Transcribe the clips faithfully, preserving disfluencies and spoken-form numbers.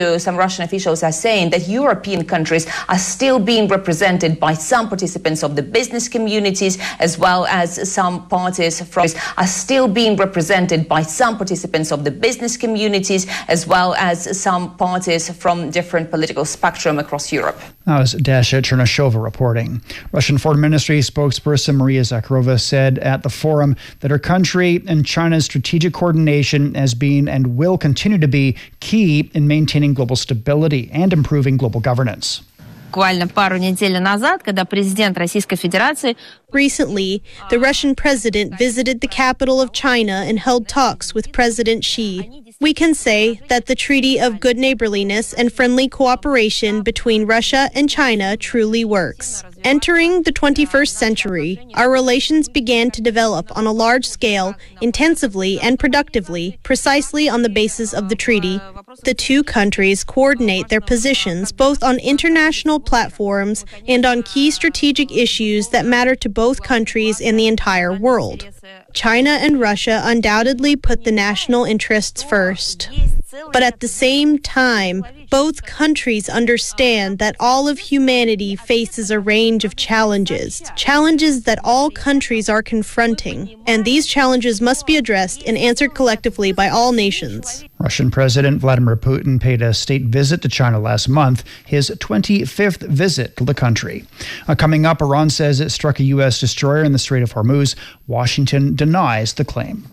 Some Russian officials are saying that European countries are still being represented by some participants of the business communities, as well as some parties from are still being represented by some participants of the business communities, as well as some parties from different political spectrum across Europe. That was Dasha Chernyshova reporting. Russian Foreign Ministry spokesperson Maria Zakharova said at the forum that her country and China's strategic coordination has been and will continue to be key in maintaining global stability and improving global governance. Буквально пару недель назад, когда президент Российской Федерации Recently, the Russian president visited the capital of China and held talks with President Xi. We can say that the Treaty of Good Neighborliness and Friendly Cooperation between Russia and China truly works. Entering the twenty-first century, our relations began to develop on a large scale, intensively and productively, precisely on the basis of the treaty. The two countries coordinate their positions both on international platforms and on key strategic issues that matter to both countries and the entire world. China and Russia undoubtedly put the national interests first. But at the same time, both countries understand that all of humanity faces a range of challenges, challenges that all countries are confronting, and these challenges must be addressed and answered collectively by all nations. Russian President Vladimir Putin paid a state visit to China last month, his twenty-fifth visit to the country. Uh, coming up, Iran says it struck a U S destroyer in the Strait of Hormuz. Washington denies the claim.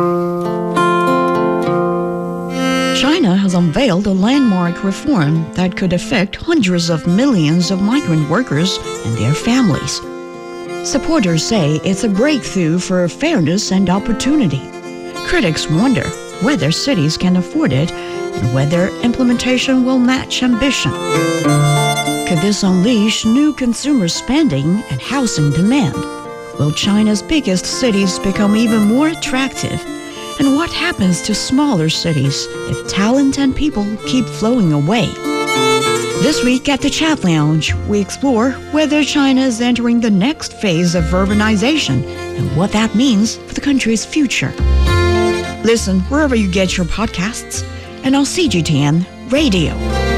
China has unveiled a landmark reform that could affect hundreds of millions of migrant workers and their families. Supporters say it's a breakthrough for fairness and opportunity. Critics wonder whether cities can afford it and whether implementation will match ambition. Could this unleash new consumer spending and housing demand? Will China's biggest cities become even more attractive? And what happens to smaller cities if talent and people keep flowing away? This week at the Chat Lounge, we explore whether China is entering the next phase of urbanization and what that means for the country's future. Listen wherever you get your podcasts and on C G T N Radio.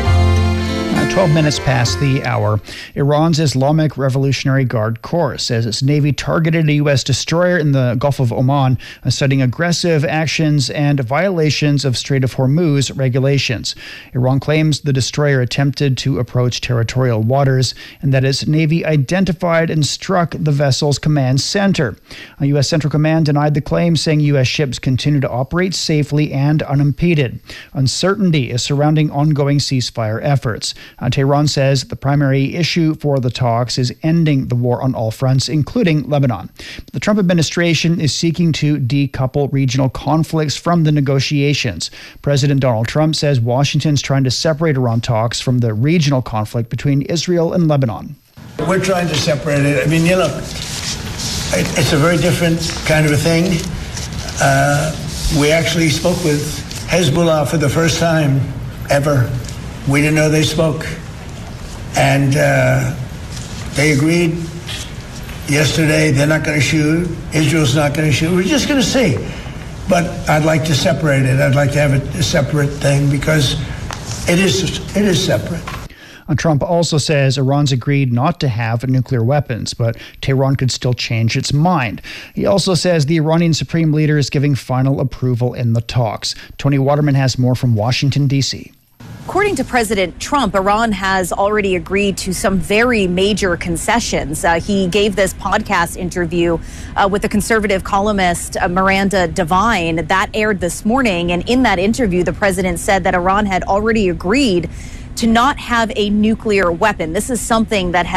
twelve minutes past the hour. Iran's Islamic Revolutionary Guard Corps says its Navy targeted a U S destroyer in the Gulf of Oman, citing aggressive actions and violations of Strait of Hormuz regulations. Iran claims the destroyer attempted to approach territorial waters and that its Navy identified and struck the vessel's command center. A U S Central Command denied the claim, saying U S ships continue to operate safely and unimpeded. Uncertainty is surrounding ongoing ceasefire efforts. Uh, Tehran says the primary issue for the talks is ending the war on all fronts, including Lebanon. The Trump administration is seeking to decouple regional conflicts from the negotiations. President Donald Trump says Washington's trying to separate Iran talks from the regional conflict between Israel and Lebanon. We're trying to separate it. I mean, you know, it, it's a very different kind of a thing. Uh, we actually spoke with Hezbollah for the first time ever. We didn't know they spoke. And uh, they agreed yesterday they're not going to shoot. Israel's not going to shoot. We're just going to see. But I'd like to separate it. I'd like to have it a separate thing because it is it is separate. Trump also says Iran's agreed not to have nuclear weapons, but Tehran could still change its mind. He also says the Iranian Supreme Leader is giving final approval in the talks. Tony Waterman has more from Washington, D C According to President Trump, Iran has already agreed to some very major concessions. Uh, he gave this podcast interview uh, with the conservative columnist uh, Miranda Devine. That aired this morning. And in that interview, the president said that Iran had already agreed to not have a nuclear weapon. This is something that has